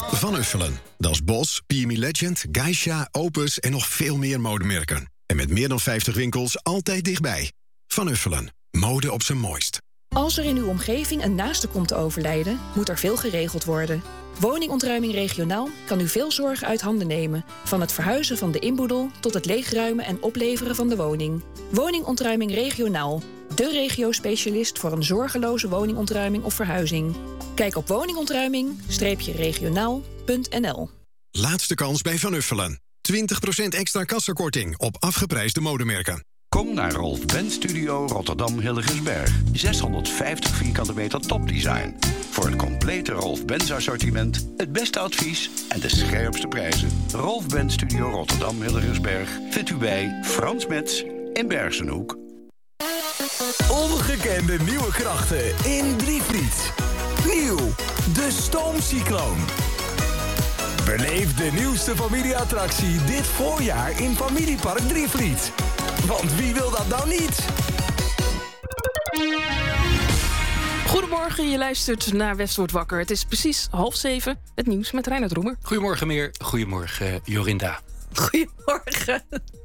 Van Uffelen. Dat is Bos, PME Legend, Geisha, Opus en nog veel meer modemerken. En met meer dan 50 winkels altijd dichtbij. Van Uffelen. Mode op zijn mooist. Als er in uw omgeving een naaste komt te overlijden, moet er veel geregeld worden. Woningontruiming regionaal kan u veel zorgen uit handen nemen. Van het verhuizen van de inboedel tot het leegruimen en opleveren van de woning. Woningontruiming regionaal. De regio-specialist voor een zorgeloze woningontruiming of verhuizing. Kijk op woningontruiming-regionaal.nl. Laatste kans bij Van Uffelen. 20% extra kassakorting op afgeprijsde modemerken. Kom naar Rolf Benz Studio Rotterdam Hillegersberg. 650 vierkante meter topdesign. Voor het complete Rolf Benz assortiment, het beste advies en de scherpste prijzen. Rolf Benz Studio Rotterdam Hillegersberg vindt u bij Frans Metz in Bergenhoek. Ongekende nieuwe krachten in Drievliet. Nieuw, de Stoomcycloon. Beleef de nieuwste familieattractie dit voorjaar in Familiepark Drievliet. Want wie wil dat nou niet? Goedemorgen, je luistert naar West wordt wakker. Het is precies 6:30. Het nieuws met Reinhard Roemer. Goedemorgen, Meer. Goedemorgen, Jorinda. Goedemorgen.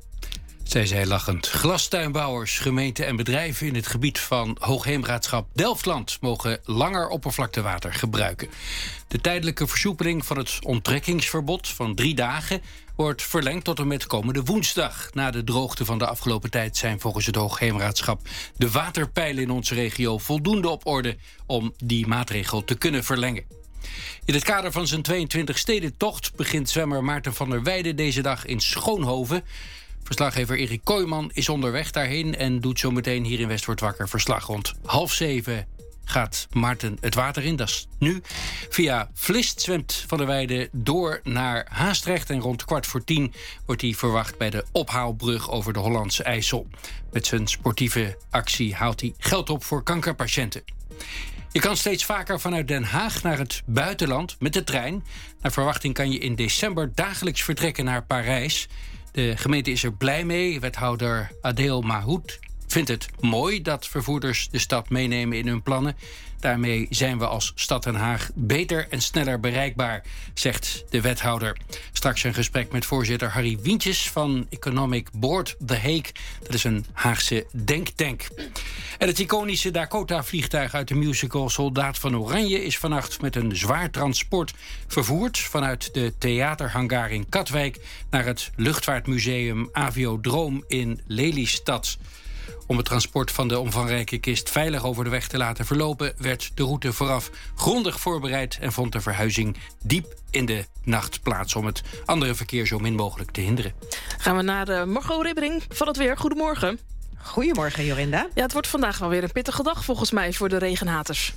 Zij lachend. Glastuinbouwers, gemeenten en bedrijven in het gebied van Hoogheemraadschap Delftland mogen langer oppervlaktewater gebruiken. De tijdelijke versoepeling van het onttrekkingsverbod van 3 dagen wordt verlengd tot en met komende woensdag. Na de droogte van de afgelopen tijd zijn volgens het Hoogheemraadschap de waterpeilen in onze regio voldoende op orde om die maatregel te kunnen verlengen. In het kader van zijn 22 stedentocht begint zwemmer Maarten van der Weijden deze dag in Schoonhoven. Verslaggever Erik Kooijman is onderweg daarheen en doet zo meteen hier in West wordt wakker verslag. Rond 6:30 gaat Maarten het water in, dat is nu. Via Vlist zwemt Van der Weijden door naar Haastrecht en rond 9:15 wordt hij verwacht bij de ophaalbrug over de Hollandse IJssel. Met zijn sportieve actie haalt hij geld op voor kankerpatiënten. Je kan steeds vaker vanuit Den Haag naar het buitenland met de trein. Naar verwachting kan je in december dagelijks vertrekken naar Parijs. De gemeente is er blij mee. Wethouder Adeel Mahoud vindt het mooi dat vervoerders de stad meenemen in hun plannen. Daarmee zijn we als stad Den Haag beter en sneller bereikbaar, zegt de wethouder. Straks een gesprek met voorzitter Harry Wientjes van Economic Board The Hague. Dat is een Haagse denktank. En het iconische Dakota-vliegtuig uit de musical Soldaat van Oranje is vannacht met een zwaar transport vervoerd vanuit de theaterhangar in Katwijk naar het luchtvaartmuseum Aviodroom in Lelystad. Om het transport van de omvangrijke kist veilig over de weg te laten verlopen, werd de route vooraf grondig voorbereid en vond de verhuizing diep in de nacht plaats om het andere verkeer zo min mogelijk te hinderen. Gaan we naar Margot Ribbering van het weer. Goedemorgen. Goedemorgen, Jorinda. Ja, het wordt vandaag wel weer een pittige dag volgens mij voor de regenhaters.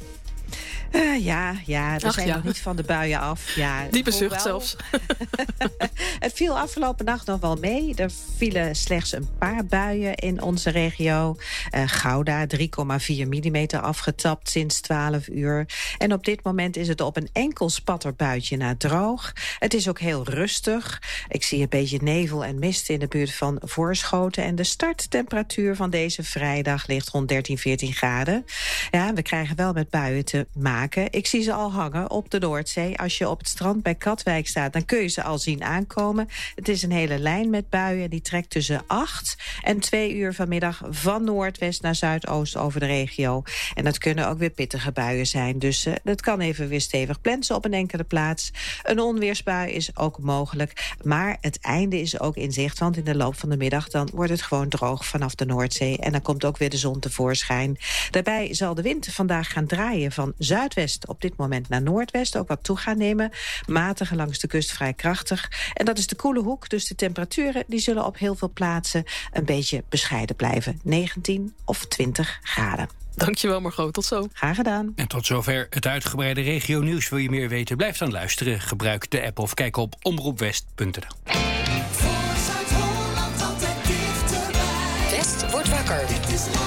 We zijn nog niet van de buien af. Ja, diepe zucht zelfs. Het viel afgelopen nacht nog wel mee. Er vielen slechts een paar buien in onze regio. Gouda, 3,4 millimeter afgetapt sinds 12 uur. En op dit moment is het op een enkel spatterbuitje na droog. Het is ook heel rustig. Ik zie een beetje nevel en mist in de buurt van Voorschoten. En de starttemperatuur van deze vrijdag ligt rond 13, 14 graden. Ja, we krijgen wel met buien te maken. Ik zie ze al hangen op de Noordzee. Als je op het strand bij Katwijk staat, dan kun je ze al zien aankomen. Het is een hele lijn met buien. Die trekt tussen 8 en 2 uur vanmiddag van noordwest naar zuidoost over de regio. En dat kunnen ook weer pittige buien zijn. Dus dat kan even weer stevig plensen op een enkele plaats. Een onweersbui is ook mogelijk. Maar het einde is ook in zicht. Want in de loop van de middag dan wordt het gewoon droog vanaf de Noordzee. En dan komt ook weer de zon tevoorschijn. Daarbij zal de wind vandaag gaan draaien van zuidwest op dit moment naar noordwest, ook wat toe gaan nemen. Matige langs de kust vrij krachtig. En dat is de koele hoek, dus de temperaturen die zullen op heel veel plaatsen een beetje bescheiden blijven. 19 of 20 graden. Dankjewel Margot, tot zo. Graag gedaan. En tot zover het uitgebreide regionieuws. Wil je meer weten? Blijf dan luisteren. Gebruik de app of kijk op omroepwest.nl. West wordt wakker.